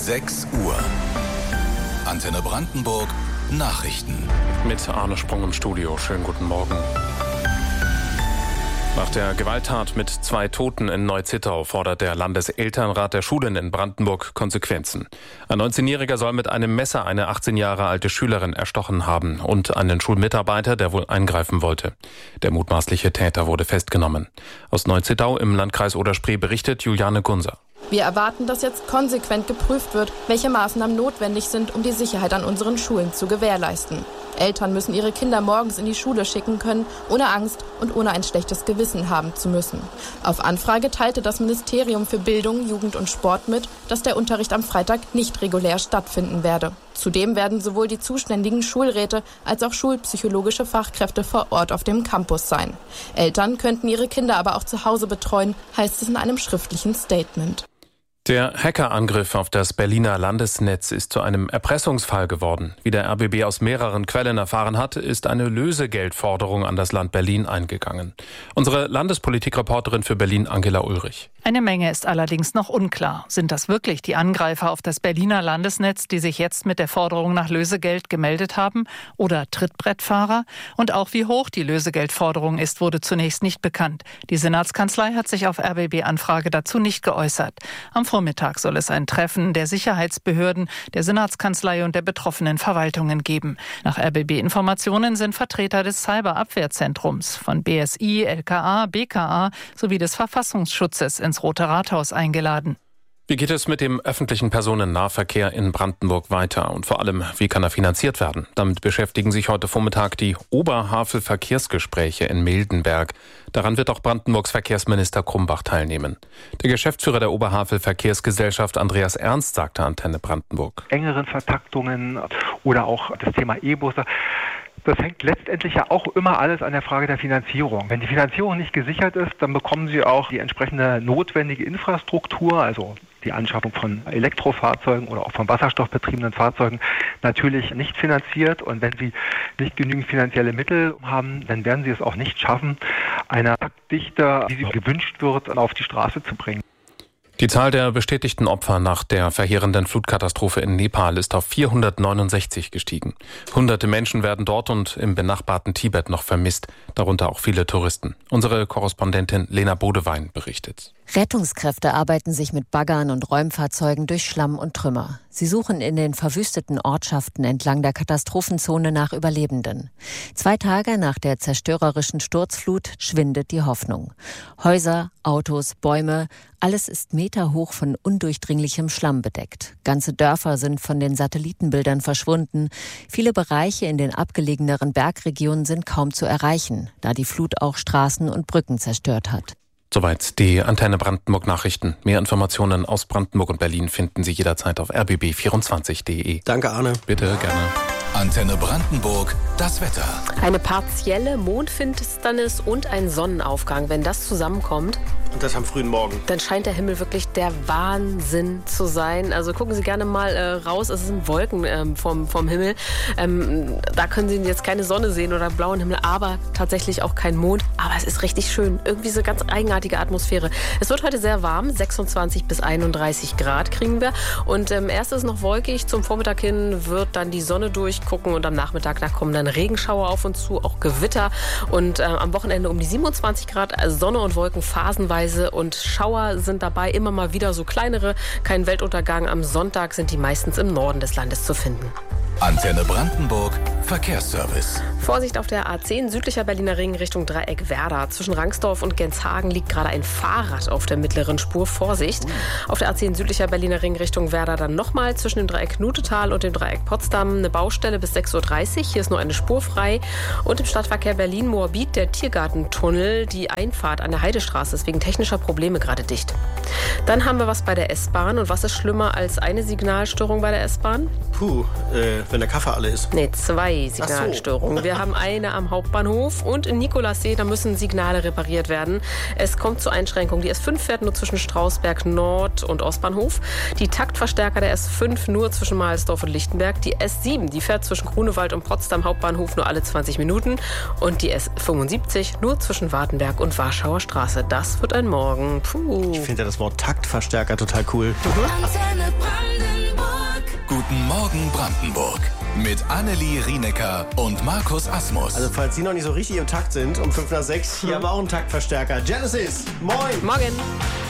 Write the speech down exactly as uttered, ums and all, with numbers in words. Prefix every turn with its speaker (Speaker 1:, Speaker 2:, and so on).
Speaker 1: sechs Uhr. Antenne Brandenburg Nachrichten.
Speaker 2: Mit Arne Sprung im Studio. Schönen guten Morgen. Nach der Gewalttat mit zwei Toten in Neu-Zittau fordert der Landeselternrat der Schulen in Brandenburg Konsequenzen. Ein neunzehnjähriger soll mit einem Messer eine achtzehn Jahre alte Schülerin erstochen haben und einen Schulmitarbeiter, der wohl eingreifen wollte. Der mutmaßliche Täter wurde festgenommen. Aus Neu-Zittau im Landkreis Oder-Spree berichtet Juliane Gunser.
Speaker 3: Wir erwarten, dass jetzt konsequent geprüft wird, welche Maßnahmen notwendig sind, um die Sicherheit an unseren Schulen zu gewährleisten. Eltern müssen ihre Kinder morgens in die Schule schicken können, ohne Angst und ohne ein schlechtes Gewissen haben zu müssen. Auf Anfrage teilte das Ministerium für Bildung, Jugend und Sport mit, dass der Unterricht am Freitag nicht regulär stattfinden werde. Zudem werden sowohl die zuständigen Schulräte als auch schulpsychologische Fachkräfte vor Ort auf dem Campus sein. Eltern könnten ihre Kinder aber auch zu Hause betreuen, heißt es in einem schriftlichen Statement.
Speaker 2: Der Hackerangriff auf das Berliner Landesnetz ist zu einem Erpressungsfall geworden. Wie der R B B aus mehreren Quellen erfahren hat, ist eine Lösegeldforderung an das Land Berlin eingegangen. Unsere Landespolitikreporterin für Berlin, Angela Ulrich.
Speaker 4: Eine Menge ist allerdings noch unklar. Sind das wirklich die Angreifer auf das Berliner Landesnetz, die sich jetzt mit der Forderung nach Lösegeld gemeldet haben? Oder Trittbrettfahrer? Und auch wie hoch die Lösegeldforderung ist, wurde zunächst nicht bekannt. Die Senatskanzlei hat sich auf R B B-Anfrage dazu nicht geäußert. Am Vormittag soll es ein Treffen der Sicherheitsbehörden, der Senatskanzlei und der betroffenen Verwaltungen geben. Nach R B B-Informationen sind Vertreter des Cyberabwehrzentrums von B S I, L K A, B K A sowie des Verfassungsschutzes ins Rote Rathaus eingeladen.
Speaker 2: Wie geht es mit dem öffentlichen Personennahverkehr in Brandenburg weiter? Und vor allem, wie kann er finanziert werden? Damit beschäftigen sich heute Vormittag die Oberhavel-Verkehrsgespräche in Mildenberg. Daran wird auch Brandenburgs Verkehrsminister Krumbach teilnehmen. Der Geschäftsführer der Oberhavel-Verkehrsgesellschaft Andreas Ernst sagte Antenne Brandenburg.
Speaker 5: Engeren Vertaktungen oder auch das Thema E-Busse. Das hängt letztendlich ja auch immer alles an der Frage der Finanzierung. Wenn die Finanzierung nicht gesichert ist, dann bekommen Sie auch die entsprechende notwendige Infrastruktur, also die Anschaffung von Elektrofahrzeugen oder auch von wasserstoffbetriebenen Fahrzeugen, natürlich nicht finanziert. Und wenn Sie nicht genügend finanzielle Mittel haben, dann werden Sie es auch nicht schaffen, eine Taktdichte, wie sie gewünscht wird, auf die Straße zu bringen.
Speaker 2: Die Zahl der bestätigten Opfer nach der verheerenden Flutkatastrophe in Nepal ist auf vierhundertneunundsechzig gestiegen. Hunderte Menschen werden dort und im benachbarten Tibet noch vermisst, darunter auch viele Touristen. Unsere Korrespondentin Lena Bodewein berichtet.
Speaker 6: Rettungskräfte arbeiten sich mit Baggern und Räumfahrzeugen durch Schlamm und Trümmer. Sie suchen in den verwüsteten Ortschaften entlang der Katastrophenzone nach Überlebenden. Zwei Tage nach der zerstörerischen Sturzflut schwindet die Hoffnung. Häuser, Autos, Bäume, alles ist meterhoch von undurchdringlichem Schlamm bedeckt. Ganze Dörfer sind von den Satellitenbildern verschwunden. Viele Bereiche in den abgelegeneren Bergregionen sind kaum zu erreichen, da die Flut auch Straßen und Brücken zerstört hat.
Speaker 2: Soweit die Antenne Brandenburg Nachrichten. Mehr Informationen aus Brandenburg und Berlin finden Sie jederzeit auf r b b vierundzwanzig punkt d e.
Speaker 7: Danke, Arne.
Speaker 2: Bitte, gerne.
Speaker 1: Antenne Brandenburg, das Wetter.
Speaker 8: Eine partielle Mondfinsternis und ein Sonnenaufgang. Wenn das zusammenkommt,
Speaker 7: und das am frühen Morgen,
Speaker 8: dann scheint der Himmel wirklich der Wahnsinn zu sein. Also gucken Sie gerne mal äh, raus. Es sind Wolken ähm, vom, vom Himmel. Ähm, da können Sie jetzt keine Sonne sehen oder blauen Himmel, aber tatsächlich auch kein Mond. Aber es ist richtig schön. Irgendwie so ganz eigenartige Atmosphäre. Es wird heute sehr warm. sechsundzwanzig bis einunddreißig Grad kriegen wir. Und ähm, erst ist es noch wolkig. Zum Vormittag hin wird dann die Sonne durchgucken und am Nachmittag, da kommen dann Regenschauer auf uns zu, auch Gewitter. Und äh, am Wochenende um die siebenundzwanzig Grad, also Sonne und Wolken phasenweise und Schauer sind dabei, immer mal wieder so kleinere. Kein Weltuntergang. Am Sonntag sind die meistens im Norden des Landes zu finden.
Speaker 1: Antenne Brandenburg, Verkehrsservice.
Speaker 8: Vorsicht auf der A zehn, südlicher Berliner Ring Richtung Dreieck Werder. Zwischen Rangsdorf und Genshagen liegt gerade ein Fahrrad auf der mittleren Spur. Vorsicht. Auf der A zehn, südlicher Berliner Ring Richtung Werder dann nochmal zwischen dem Dreieck Knutetal und dem Dreieck Potsdam eine Baustelle bis sechs Uhr dreißig. Hier ist nur eine Spur frei. Und im Stadtverkehr Berlin-Moabit der Tiergartentunnel, die Einfahrt an der Heidestraße ist wegen technischer Probleme gerade dicht. Dann haben wir was bei der S-Bahn. Und was ist schlimmer als eine Signalstörung bei der S-Bahn?
Speaker 7: Puh, äh, wenn der Kaffee alle ist.
Speaker 8: Nee, zwei Signalstörungen. So. Wir haben eine am Hauptbahnhof und in Nikolassee, da müssen Signale repariert werden. Es kommt zu Einschränkungen. Die S fünf fährt nur zwischen Strausberg Nord und Ostbahnhof. Die Taktverstärker der S fünf nur zwischen Mahlsdorf und Lichtenberg. Die S sieben, die fährt zwischen Grunewald und Potsdam Hauptbahnhof nur alle zwanzig Minuten. Und die S fünfundsiebzig nur zwischen Wartenberg und Warschauer Straße. Das wird ein Morgen. Puh.
Speaker 7: Ich finde ja das Wort Taktverstärker total cool.
Speaker 8: Mhm.
Speaker 1: Guten Morgen Brandenburg. Mit Annelie Rienecker und Markus Asmus.
Speaker 7: Also falls Sie noch nicht so richtig im Takt sind, um fünf nach sechs, hier haben wir auch einen Taktverstärker. Genesis, moin!
Speaker 8: Morgen!